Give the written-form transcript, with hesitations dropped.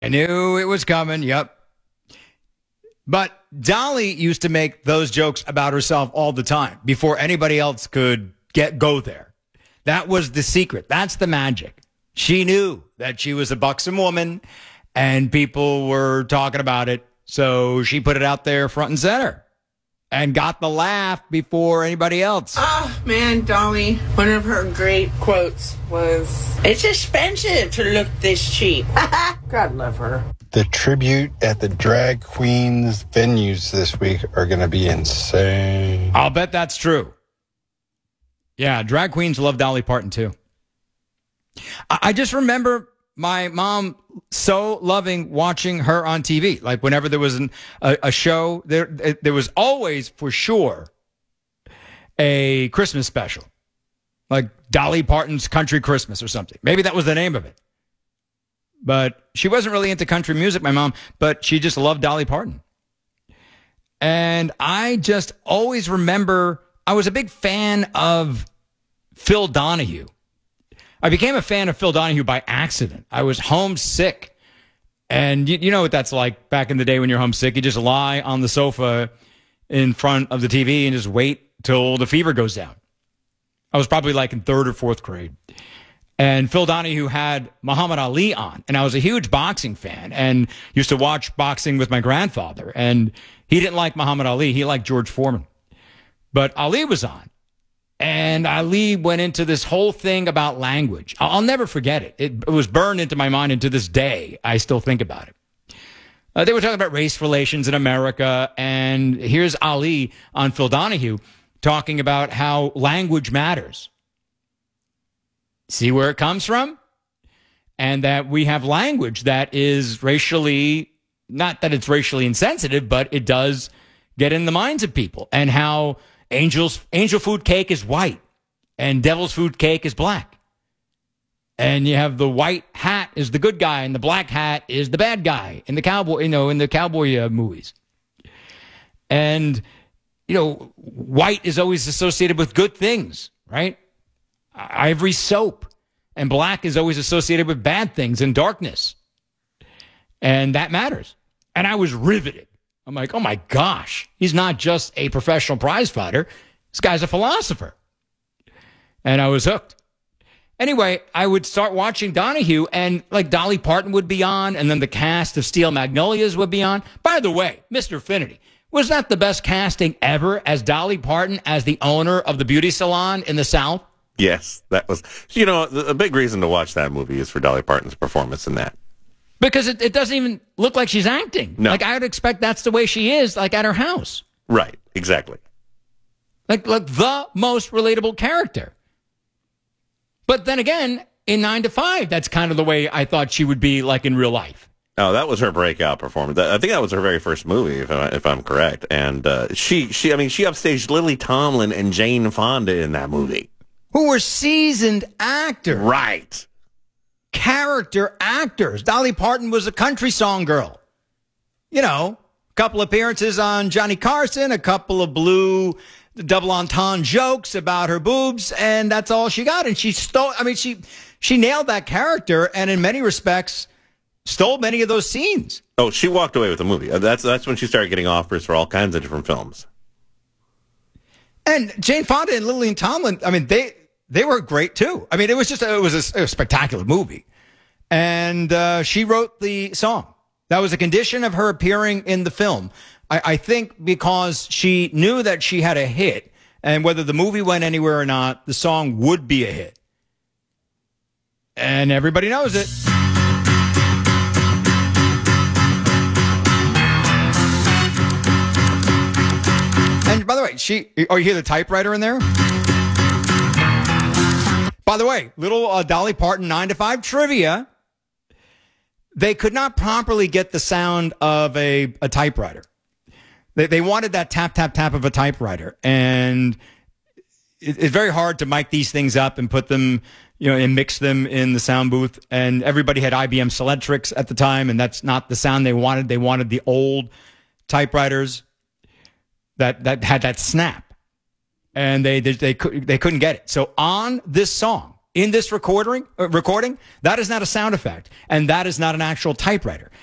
I knew it was coming. Yep. But Dolly used to make those jokes about herself all the time before anybody else could go there. That was the secret. That's the magic. She knew that she was a buxom woman and people were talking about it. So she put it out there front and center and got the laugh before anybody else. Oh, man, Dolly, one of her great quotes was, "It's expensive to look this cheap." God love her. The tribute at the drag queens venues this week are going to be insane. I'll bet that's true. Yeah, drag queens love Dolly Parton, too. I just remember my mom so loving watching her on TV. Like whenever there was a show, there was always, for sure, a Christmas special. Like Dolly Parton's Country Christmas or something. Maybe that was the name of it. But she wasn't really into country music, my mom, but she just loved Dolly Parton. And I just always remember I was a big fan of Phil Donahue. I became a fan of Phil Donahue by accident. I was homesick. And you know what that's like back in the day when you're homesick. You just lie on the sofa in front of the TV and just wait till the fever goes down. I was probably like in third or fourth grade. And Phil Donahue had Muhammad Ali on. And I was a huge boxing fan and used to watch boxing with my grandfather. And he didn't like Muhammad Ali. He liked George Foreman. But Ali was on. And Ali went into this whole thing about language. I'll never forget it. It was burned into my mind, and to this day, I still think about it. They were talking about race relations in America, and here's Ali on Phil Donahue talking about how language matters. See where it comes from? And that we have language that is racially, not that it's racially insensitive, but it does get in the minds of people, and how angel food cake is white and devil's food cake is black. And you have the white hat is the good guy and the black hat is the bad guy in the cowboy, movies. And, white is always associated with good things, right? Ivory soap. And black is always associated with bad things and darkness. And that matters. And I was riveted. I'm like, oh my gosh, he's not just a professional prize fighter. This guy's a philosopher. And I was hooked. Anyway, I would start watching Donahue, and like Dolly Parton would be on, and then the cast of Steel Magnolias would be on. By the way, Mr. Affinity, was that the best casting ever as Dolly Parton as the owner of the beauty salon in the South? Yes, that was, a big reason to watch that movie is for Dolly Parton's performance in that. Because it doesn't even look like she's acting. No. Like, I would expect that's the way she is, like, at her house. Right, exactly. Like the most relatable character. But then again, in 9 to 5, that's kind of the way I thought she would be, like, in real life. Oh, that was her breakout performance. I think that was her very first movie, if I'm correct. And she upstaged Lily Tomlin and Jane Fonda in that movie. Who were seasoned actors. Right. Character actors. Dolly Parton was a country song girl. A couple appearances on Johnny Carson, a couple of blue double entendre jokes about her boobs, and that's all she got. And she nailed that character, and in many respects, stole many of those scenes. Oh, she walked away with the movie. That's when she started getting offers for all kinds of different films. And Jane Fonda and Lily Tomlin, they were great too. It was a spectacular movie. And she wrote the song. That was a condition of her appearing in the film. I think because she knew that she had a hit, and whether the movie went anywhere or not, the song would be a hit. And everybody knows it. And by the way, you hear the typewriter in there? By the way, little Dolly Parton 9 to 5 trivia. They could not properly get the sound of a typewriter. They wanted that tap, tap, tap of a typewriter. And it's very hard to mic these things up and put them, and mix them in the sound booth. And everybody had IBM Selectrics at the time, and that's not the sound they wanted. They wanted the old typewriters that had that snap. And they couldn't get it. So on this song, in this recording, that is not a sound effect, and that is not an actual typewriter.